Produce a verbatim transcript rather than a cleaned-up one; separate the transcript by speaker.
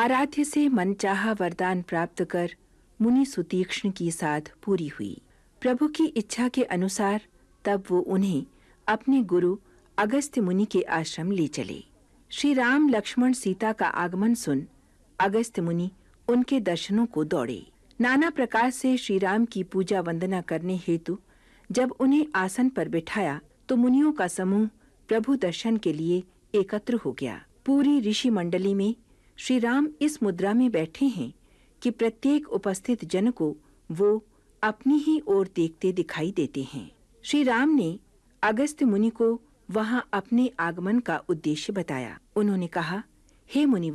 Speaker 1: आराध्य से मनचाहा वरदान प्राप्त कर मुनि सुतीक्ष्ण की साध पूरी हुई। प्रभु की इच्छा के अनुसार तब वो उन्हें अपने गुरु अगस्त्य मुनि के आश्रम ले चले। श्री राम लक्ष्मण सीता का आगमन सुन अगस्त्य मुनि उनके दर्शनों को दौड़े। नाना प्रकार से श्री राम की पूजा वंदना करने हेतु जब उन्हें आसन पर बिठाया तो मुनियों का समूह प्रभु दर्शन के लिए एकत्र हो गया। पूरी ऋषि मंडली में श्री राम इस मुद्रा में बैठे हैं कि प्रत्येक उपस्थित जन को वो अपनी ही ओर देखते दिखाई देते हैं। श्री राम ने अगस्त्य मुनि को वहां अपने आगमन का उद्देश्य बताया। उन्होंने कहा, हे मुनि